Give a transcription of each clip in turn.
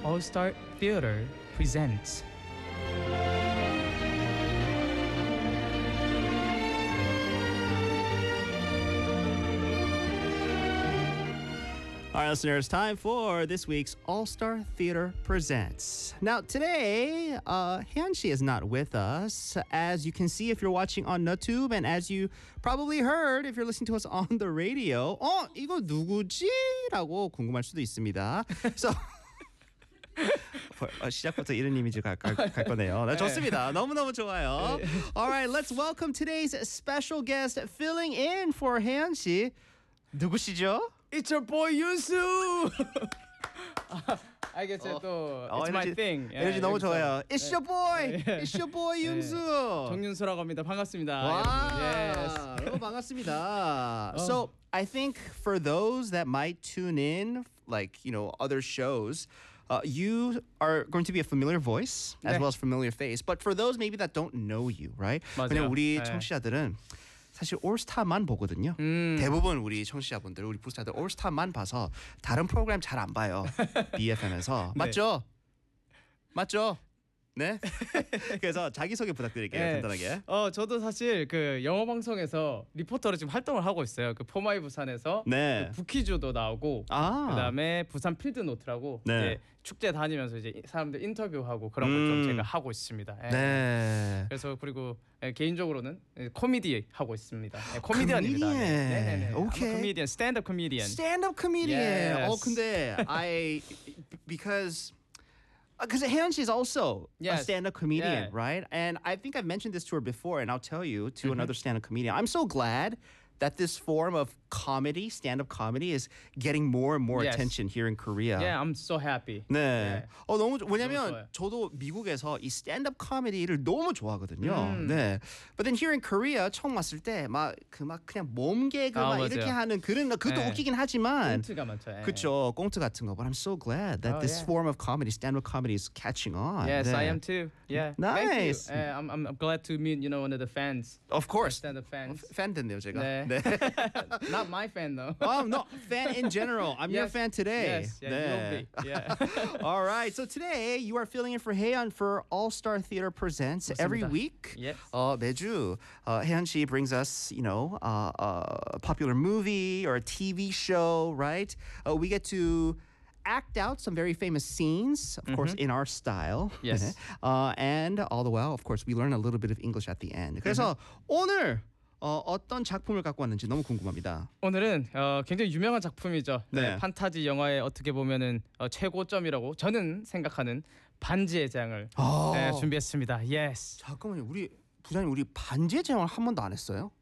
All-Star Theater presents. All right, listeners, time for this week's All-Star Theater Presents. Now, today, Hyun-shi is not with us. As you can see if you're watching on YouTube, and as you probably heard if you're listening to us on the radio, 이거 누구지? 라고 궁금할 수도 있습니다. So, 시작부터 이런 이미지 갈 거네요. 네, 좋습니다. 너무너무 좋아요. All right, let's welcome today's special guest filling in for Hyun-shi. 누구시죠? It's your boy 윤수. I guess 또 it's my thing. 에너지 너무 좋아요. It's your boy. It's your boy 윤수. 정윤수라고 합니다. 반갑습니다. 와, Yes. 너무 반갑습니다. So I think for those that might tune in, like other shows. You are going to be a familiar voice as well as familiar face. But for those maybe that don't know you, right? 맞아요. 왜냐면 우리 청취자들은 사실 올스타만 보거든요. 대부분 우리 청취자분들, 우리 부스타들 올스타만 봐서 다른 프로그램 잘 안 봐요. BFM에서. 맞죠? 맞죠? 네. 그래서 자기소개 부탁드릴게요. 간단하게. 저도 사실 그 영어 방송에서 리포터로 지금 활동을 하고 있어요. 그 포마이 부산에서 그 부키즈도 나오고 그다음에 부산 필드 노트라고 이제 축제 다니면서 이제 사람들 인터뷰하고 그런 걸 좀 제가 하고 있습니다. 네. 그래서 그리고 개인적으로는 코미디 하고 있습니다. 코미디언입니다. 네. 오케이. 코미디언, 스탠드업 코미디언. 스탠드업 코미디언. Yes. 근데 because Hyun-shi is also a stand-up comedian, right? And I think I've mentioned this to her before, and I'll tell you to another stand-up comedian. I'm so glad that this form of comedy, stand-up comedy, is getting more and more attention here in Korea. Yeah, I'm so happy. 네. 너무 왜냐면 저도 미국에서 이 스탠드업 코미디를 너무 좋아하거든요. 네. But then here in Korea 처음 왔을 때 그냥 몸 개그 이렇게 하는 그것도 웃기긴 하지만 꽁트가 많죠. 그렇죠. 꽁트 같은 거. But I'm so glad that this form of comedy, stand-up comedy, is catching on. Yes, I am too. Yeah. Nice. Thank you. I'm glad to meet one of the fans. Of course. Stand-up fans. 팬 됐네요, 제가. 네. Not my fan though. No, fan in general. I'm your fan today. Yes, you'll be. Yeah. All right. So today you are filling in for Haeyeon for All Star Theater Presents every week. Yes. 매주 Haeyeon-shi brings us, a popular movie or a TV show, right? We get to act out some very famous scenes, of course, in our style. Yes. And all the while, of course, we learn a little bit of English at the end. 그래서 오늘 어떤 작품을 갖고 왔는지 너무 궁금합니다. 오늘은 굉장히 유명한 작품이죠. 네. 판타지 영화의 어떻게 보면은 최고점이라고 저는 생각하는 반지의 제왕을 준비했습니다. Yes. 잠깐만요. 우리 부장님 우리 반지의 제왕을 한 번도 안 했어요?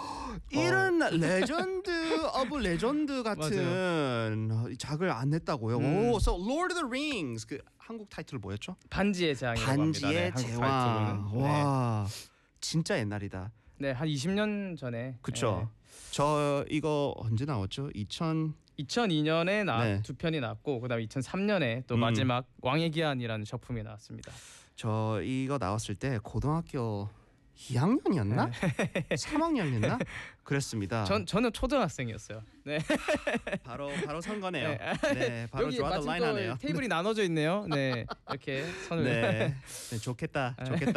이런 레전드 오브 레전드 같은 작을 안 냈다고요. So Lord of the Rings 그 한국 타이틀 뭐였죠? 반지의 제왕이라고 합니다. 반지의 제왕. 와, 진짜 옛날이다. 네, 한 20년 전에. 그렇죠. 저 이거 언제 나왔죠? 2002년에 두 편이 나왔고 그다음에 2003년에 또 마지막 왕의 기한이라는 작품이 나왔습니다. 저 이거 나왔을 때 고등학교 2학년이었나? 3학년이었나? 그랬습니다. 저는 초등학생이었어요. 네. 바로 선 거네요. 네, 바로 여기 draw the 마침 line 또 하네요. 테이블이 나눠져 있네요. 네, 이렇게 선을. 네, 좋겠다.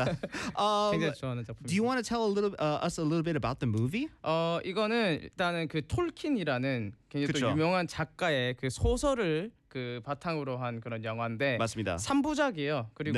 굉장히 좋아하는 작품. Do you want to tell us a little bit about the movie? 이거는 일단은 그 톨킨이라는 굉장히 또 유명한 작가의 그 소설을 그 바탕으로 한 그런 영화인데 맞습니다. 3부작이에요. 그리고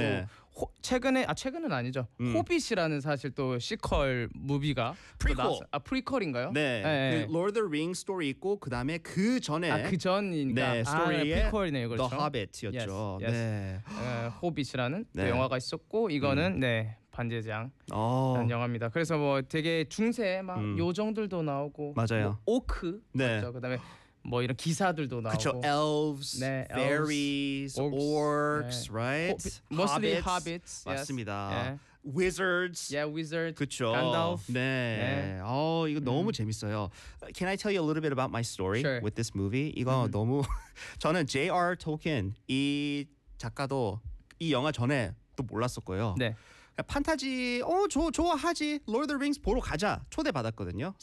최근은 아니죠. 호빗이라는 사실 또 시퀄 무비가 프리퀄인가요? 네. 그 Lord of the Rings 스토리 있고 그다음에 그 전에 그 전이니까 스토리에 프리퀄이네요. 그렇죠. The Hobbit였죠. Yes. 네. 호빗이라는 또 영화가 있었고 이거는 반지의 제왕 영화입니다. 그래서 뭐 되게 중세 막 요정들도 나오고 맞아요. 오크 맞죠. 그다음에 뭐 이런 기사들도 나오고 그쵸, elves, fairies, orcs, right? Mostly hobbits. 맞습니다. Wizards. Yeah, wizard. 그쵸. Gandalf. 네. 이거 너무 재밌어요. Can I tell you a little bit about my story with this movie? 이거 너무 저는 J.R. Tolkien 이 작가도 이 영화 전에 또 몰랐었고요. 네. 판타지 좋아하지 Lord of the Rings 보러 가자 초대받았거든요.